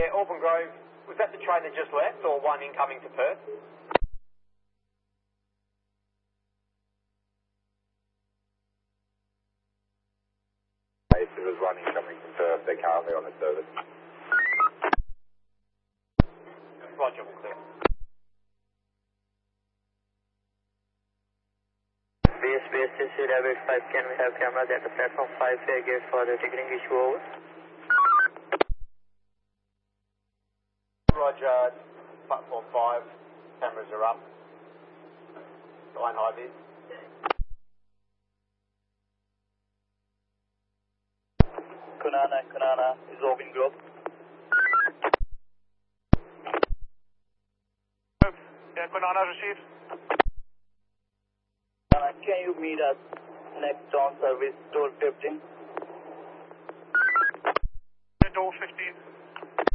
Yeah, Auburn Grove, was that the train that just left or one incoming to Perth? There was one incoming from Perth, they're currently on the service. Roger, we'll clear. Base Rabbit 5, can we have cameras at the platform 5 fare gate for the ticketing issue over? Roger, platform 5, cameras are up. Line high vis. Kunana is Auburn Grove. Yeah, Banana received. Can you meet us next on service door 15? Door 15.